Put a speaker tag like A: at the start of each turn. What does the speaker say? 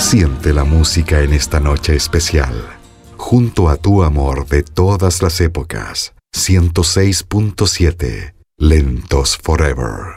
A: Siente la música en esta noche especial. Junto a tu amor de todas las épocas. 106.7 Lentos Forever.